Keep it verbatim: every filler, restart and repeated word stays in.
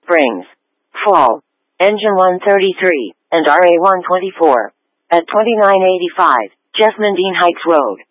Springs, Fall, Engine one thirty-three, and R A one twenty-four. At twenty-nine eighty-five, Jessamine Dean Heights Road.